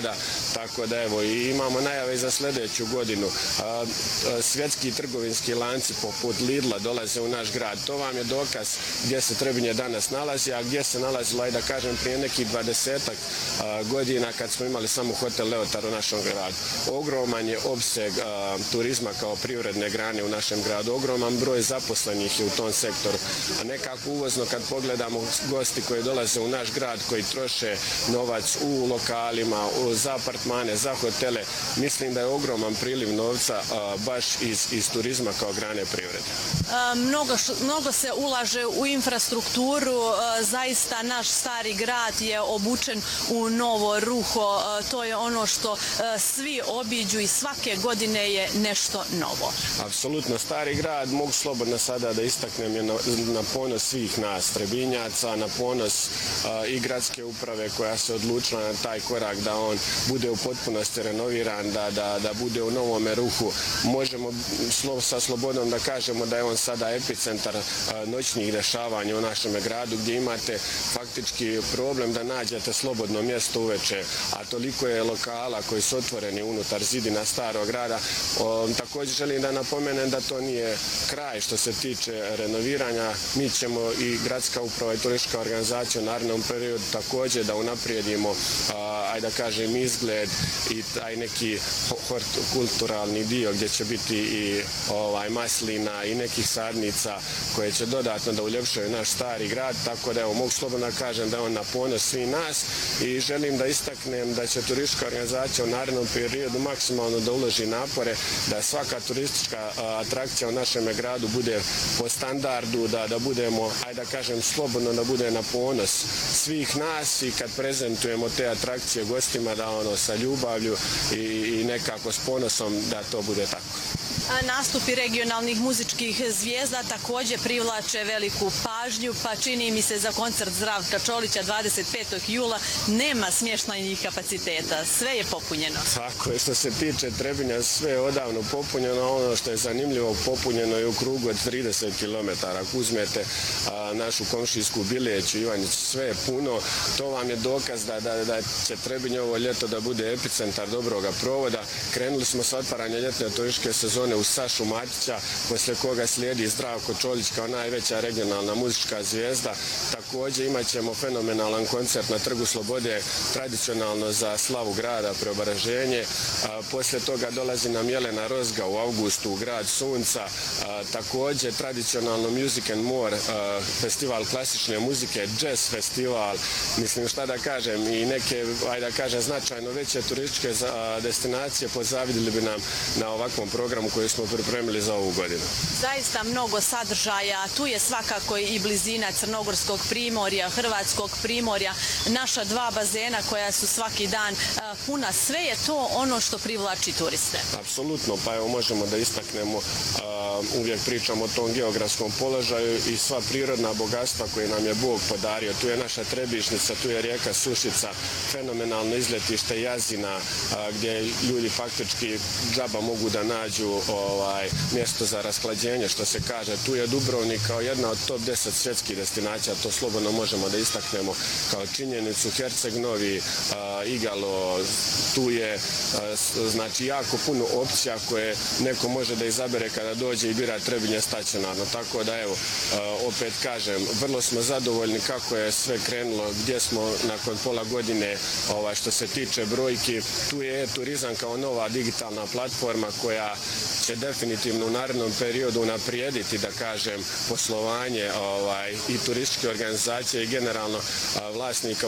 grada, tako da evo i imamo najave za sljedeću godinu. Svjetski trgovinski lanci poput Lidla dolaze u naš grad. To vam je dokaz gdje se Trebinje danas nalazi, a gdje se nalazila i da kažem prije nekih 20-ak godina kad smo imali samo hotel Leotar u našem gradu. Ogroman je opseg turizma kao privredne grane u našem gradu, ogroman broj zaposlenih je u tom sektoru, a nekako uvozno kad pogledamo gosti koji dolaze u naš grad, koji troše novac u lokalima, za apartmane, za hotele, mislim da je ogroman priliv novca baš iz turizma kao grane privrede. Mnogo se ulaže u infrastrukturu, zaista naš stari grad je obučen u novo ruho, to je ono što svi obiđu i svake godine je nešto novo. Apsolutno, stari grad, mogu slobodno sada da istaknem, je na ponos svih nas Trebinjaca, na ponos i gradske uprave koja se odlučila na taj korak da on bude u potpunosti renoviran, da bude u novome ruhu. Možemo sa slobodom da kažemo da je on sada epicentar noćnih dešavanja u našem gradu, gdje imate faktički problem da nađete slobodno mjesto uveče, a toliko je lokala koji su otvoreni unutar zidina starog grada. Također želim da napomenem da to nije kraj što se tiče renoviranja. Mi ćemo i gradska uprava i turistička organizacija u narednom periodu također da unaprijedimo, ajde da kažem, izgled i taj neki hortikulturalni dio gdje će biti i maslina i nekih sadnica koje će dodatno da uljepšaju naš stari grad, tako da evo mogu slobodno da kažem da je on na ponos svih nas i želim da istaknem da će turistička organizacija u narednom periodu maksimalno da uloži napore da svaka turistička atrakcija u našem gradu bude po standardu, da budemo, ajde da kažem, slobodno da bude na ponos svih nas i kad prezentujemo te atrakcije gostima da sa ljubavlju i nekako s ponosom da to bude tako. Nastupi regionalnih muzičkih zvijezda također privlače veliku pažnju, pa čini mi se za koncert Zdravka Čolića 25. jula nema smještajnih kapaciteta, sve je popunjeno. Tako je, što se tiče Trebinja, sve je odavno popunjeno, ono što je zanimljivo, popunjeno je u krugu od 30 km. Ako uzmete našu komšijsku Bileću, Ivanjić, sve je puno, to vam je dokaz da će Trebinje ovo ljeto da bude epicentar dobroga provoda. Krenuli smo sa otvaranja ljetne turističke sezone u Sašu Matića, poslije koga slijedi Zdravko Čolić kao najveća regionalna muzička zvijezda. Također imat ćemo fenomenalan koncert na Trgu Slobode, tradicionalno za slavu grada, preobrazženje. Poslije toga dolazi nam Jelena Rozga u avgustu u grad Sunca. Također tradicionalno Music and More, festival klasične muzike, jazz festival, mislim šta da kažem, i neke, ajde da kažem, značajno veće turističke destinacije pozavidili bi nam na ovakvom programu koji smo pripremili za ovu godinu. Zaista mnogo sadržaja, tu je svakako i blizina Crnogorskog primorja, Hrvatskog primorja, naša dva bazena koja su svaki dan puna, sve je to ono što privlači turiste. Apsolutno, pa evo možemo da istaknemo, uvijek pričamo o tom geografskom položaju i sva prirodna bogatstva koje nam je Bog podario. Tu je naša Trebišnica, tu je rijeka Sušica, fenomenalno izletište Jazina, gdje ljudi faktički džaba mogu da nađu mjesto za rasklađenje, što se kaže. Tu je Dubrovnik kao jedna od top 10 svjetskih destinacija, to slobodno možemo da istaknemo kao činjenicu. Herceg Novi, Igalo, tu je znači jako puno opcija koje neko može da izabere kada dođe i bira Trebinje stacionarno. Tako da evo, opet kažem, vrlo smo zadovoljni kako je sve krenulo, gdje smo nakon pola godine što se tiče brojki. Tu je turizam kao nova digitalna platforma koja će definitivno u narednom periodu unaprijediti, da kažem, poslovanje i turističke organizacije i generalno vlasnika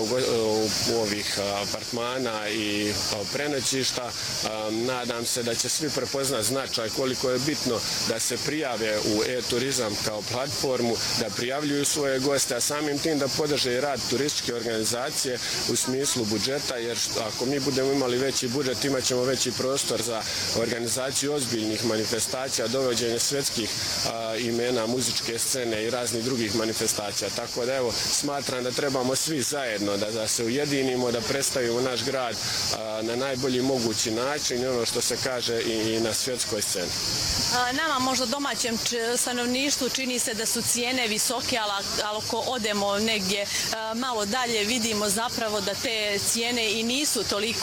ovih apartmana i prenoćišta. Nadam se da će svi prepoznati značaj koliko je bitno da se prijave u e-turizam kao platformu, da prijavljuju svoje goste, a samim tim da podrže i rad turističke organizacije u smislu budžeta, jer ako mi budemo imali veći budžet, imat ćemo veći prostor za organizaciju ozbiljnih manifestacija, dovođenje svjetskih imena muzičke scene i raznih drugih manifestacija. Tako da evo, smatram da trebamo svi zajedno da se ujedinimo, da predstavimo naš grad na najbolji mogući način i ono što se kaže i na svjetskoj sceni. Nama možda domaćem stanovništvu čini se da su cijene visoke, ali ako odemo negdje malo dalje vidimo zapravo da te cijene i nisu toliko